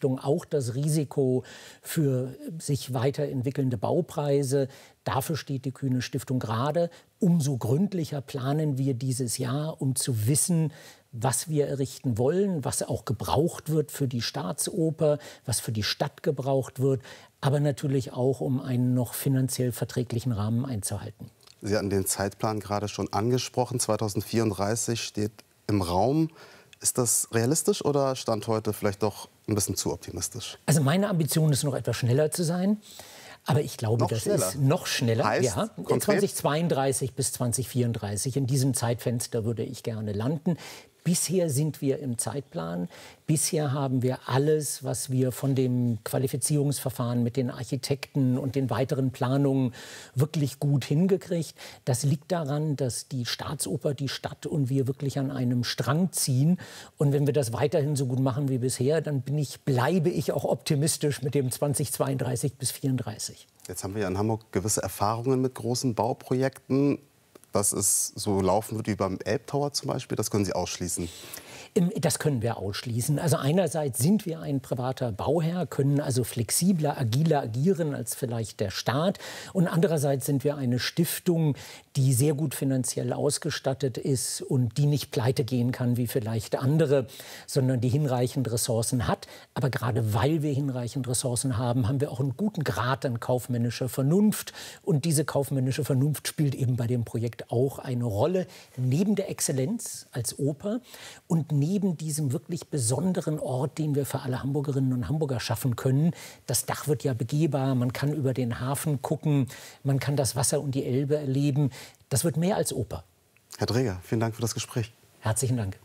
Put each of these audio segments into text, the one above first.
Stiftung auch das Risiko für sich weiterentwickelnde Baupreise. Dafür steht die Kühne Stiftung gerade. Umso gründlicher planen wir dieses Jahr, um zu wissen, was wir errichten wollen, was auch gebraucht wird für die Staatsoper, was für die Stadt gebraucht wird, aber natürlich auch, um einen noch finanziell verträglichen Rahmen einzuhalten. Sie hatten den Zeitplan gerade schon angesprochen. 2034 steht im Raum. Ist das realistisch oder Stand heute vielleicht doch ein bisschen zu optimistisch? Also meine Ambition ist, noch etwas schneller zu sein. Aber ich glaube, das ist noch schneller. Heißt, ja, 2032 bis 2034. In diesem Zeitfenster würde ich gerne landen. Bisher sind wir im Zeitplan. Bisher haben wir alles, was wir von dem Qualifizierungsverfahren mit den Architekten und den weiteren Planungen wirklich gut hingekriegt. Das liegt daran, dass die Staatsoper, die Stadt und wir wirklich an einem Strang ziehen. Und wenn wir das weiterhin so gut machen wie bisher, dann bleibe ich auch optimistisch mit dem 2032 bis 2034. Jetzt haben wir ja in Hamburg gewisse Erfahrungen mit großen Bauprojekten. Dass es so laufen wird wie beim Elbtower zum Beispiel, das können Sie ausschließen? Das können wir ausschließen. Also einerseits sind wir ein privater Bauherr, können also flexibler, agiler agieren als vielleicht der Staat. Und andererseits sind wir eine Stiftung, die sehr gut finanziell ausgestattet ist und die nicht pleite gehen kann wie vielleicht andere, sondern die hinreichend Ressourcen hat. Aber gerade weil wir hinreichend Ressourcen haben, haben wir auch einen guten Grad an kaufmännischer Vernunft. Und diese kaufmännische Vernunft spielt eben bei dem Projekt auch eine Rolle, neben der Exzellenz als Oper und neben diesem wirklich besonderen Ort, den wir für alle Hamburgerinnen und Hamburger schaffen können. Das Dach wird ja begehbar, man kann über den Hafen gucken, man kann das Wasser und die Elbe erleben. Das wird mehr als Oper. Herr Dreger, vielen Dank für das Gespräch. Herzlichen Dank.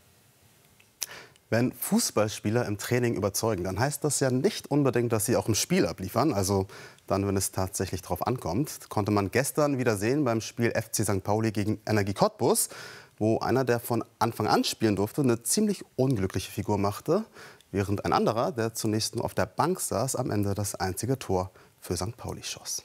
Wenn Fußballspieler im Training überzeugen, dann heißt das ja nicht unbedingt, dass sie auch im Spiel abliefern. Also dann, wenn es tatsächlich drauf ankommt. Konnte man gestern wieder sehen beim Spiel FC St. Pauli gegen Energie Cottbus, wo einer, der von Anfang an spielen durfte, eine ziemlich unglückliche Figur machte, während ein anderer, der zunächst nur auf der Bank saß, am Ende das einzige Tor für St. Pauli schoss.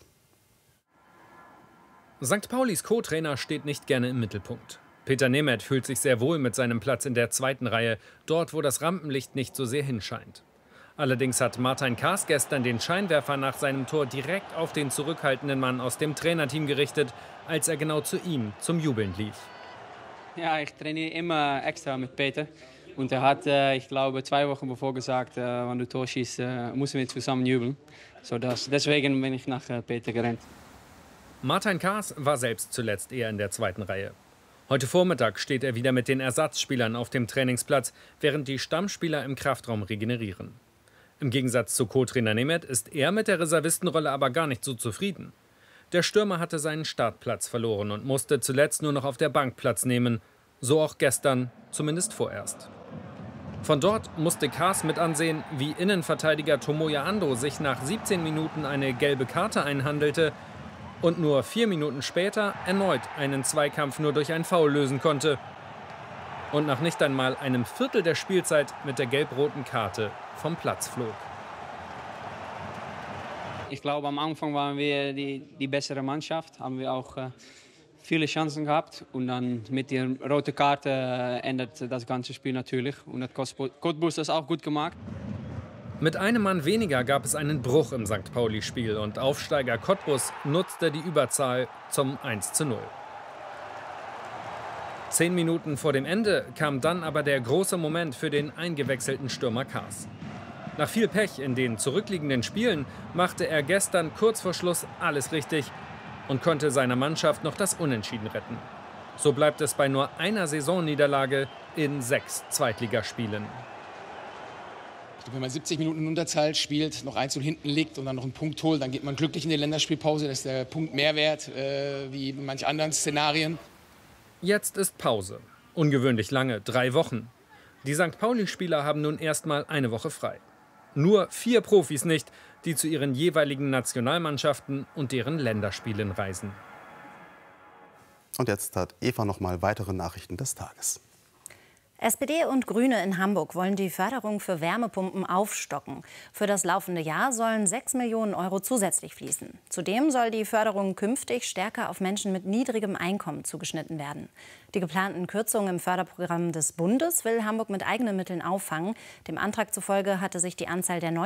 St. Paulis Co-Trainer steht nicht gerne im Mittelpunkt. Peter Nemeth fühlt sich sehr wohl mit seinem Platz in der zweiten Reihe, dort, wo das Rampenlicht nicht so sehr hinscheint. Allerdings hat Martin Kaas gestern den Scheinwerfer nach seinem Tor direkt auf den zurückhaltenden Mann aus dem Trainerteam gerichtet, als er genau zu ihm zum Jubeln lief. Ja, ich trainiere immer extra mit Peter. Und er hat, ich glaube, 2 Wochen bevor gesagt, wenn du Tor schießt, müssen wir zusammen jubeln. Deswegen bin ich nach Peter gerannt. Martin Kaas war selbst zuletzt eher in der zweiten Reihe. Heute Vormittag steht er wieder mit den Ersatzspielern auf dem Trainingsplatz, während die Stammspieler im Kraftraum regenerieren. Im Gegensatz zu Co-Trainer Nemeth ist er mit der Reservistenrolle aber gar nicht so zufrieden. Der Stürmer hatte seinen Startplatz verloren und musste zuletzt nur noch auf der Bank Platz nehmen. So auch gestern, zumindest vorerst. Von dort musste Kaas mit ansehen, wie Innenverteidiger Tomoya Ando sich nach 17 Minuten eine gelbe Karte einhandelte und nur 4 Minuten später erneut einen Zweikampf nur durch ein Foul lösen konnte. Und nach nicht einmal einem Viertel der Spielzeit mit der gelb-roten Karte vom Platz flog. Ich glaube, am Anfang waren wir die bessere Mannschaft, haben wir auch viele Chancen gehabt. Und dann mit der roten Karte ändert das ganze Spiel natürlich. Und hat Cottbus das auch gut gemacht. Mit einem Mann weniger gab es einen Bruch im St. Pauli-Spiel und Aufsteiger Cottbus nutzte die Überzahl zum 1:0. 10 Minuten vor dem Ende kam dann aber der große Moment für den eingewechselten Stürmer Kaas. Nach viel Pech in den zurückliegenden Spielen machte er gestern kurz vor Schluss alles richtig und konnte seiner Mannschaft noch das Unentschieden retten. So bleibt es bei nur einer Saisonniederlage in 6 Zweitligaspielen. Wenn man 70 Minuten in Unterzahl spielt, noch 1:0 hinten liegt und dann noch einen Punkt holt, dann geht man glücklich in die Länderspielpause. Das ist der Punkt mehr wert, wie in manch anderen Szenarien. Jetzt ist Pause. Ungewöhnlich lange, 3 Wochen. Die St. Pauli-Spieler haben nun erstmal eine Woche frei. Nur 4 Profis nicht, die zu ihren jeweiligen Nationalmannschaften und deren Länderspielen reisen. Und jetzt hat Eva noch mal weitere Nachrichten des Tages. SPD und Grüne in Hamburg wollen die Förderung für Wärmepumpen aufstocken. Für das laufende Jahr sollen 6 Millionen € zusätzlich fließen. Zudem soll die Förderung künftig stärker auf Menschen mit niedrigem Einkommen zugeschnitten werden. Die geplanten Kürzungen im Förderprogramm des Bundes will Hamburg mit eigenen Mitteln auffangen. Dem Antrag zufolge hatte sich die Anzahl der